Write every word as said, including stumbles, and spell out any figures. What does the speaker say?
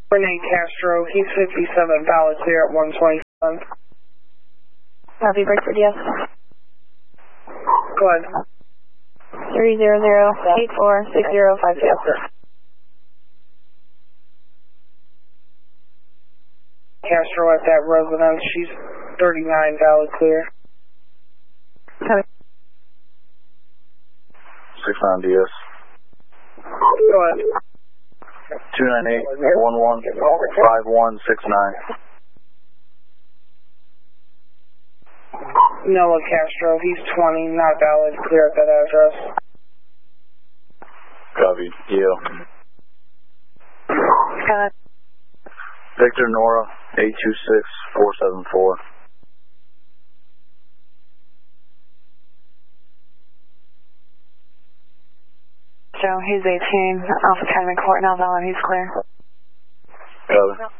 Renee Castro, he's fifty-seven, valid clear at one twenty-seven. Copy, break for D S. Go ahead. three zero zero eight four six zero five two. Castro at that residence, she's thirty-nine, valid clear. Copy. six nine D S. Go ahead. two nine eight one one five one six nine. Noah Castro, he's twenty, not valid, clear at that address. Copy. Yale. Got it. Victor Nora, eight two six four seven four. Joe, he's eighteen, Alpha Academy Court, now valid, he's clear. Copy.